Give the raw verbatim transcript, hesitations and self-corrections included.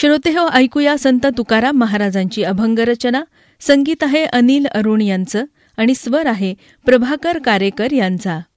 श्रोतेहो, ऐकूया संत तुकाराम महाराजांची अभंग रचना. संगीत आहे अनिल अरुण यांचं आणि स्वर आहे प्रभाकर कारेकर यांचा.